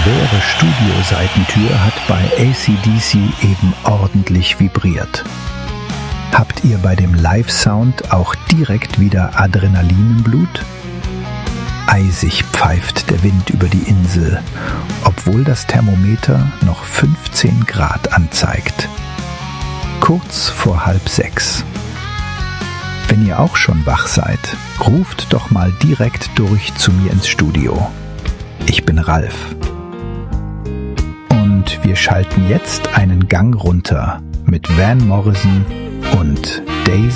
schwere Studioseitentür hat bei AC/DC eben ordentlich vibriert. Habt ihr bei dem Live-Sound auch direkt wieder Adrenalin im Blut? Eisig pfeift der Wind über die Insel, obwohl das Thermometer noch 15 Grad anzeigt. Kurz vor 5:30. Wenn ihr auch schon wach seid, ruft doch mal direkt durch zu mir ins Studio. Ich bin Ralf. Und wir schalten jetzt einen Gang runter mit Van Morrison und Daisy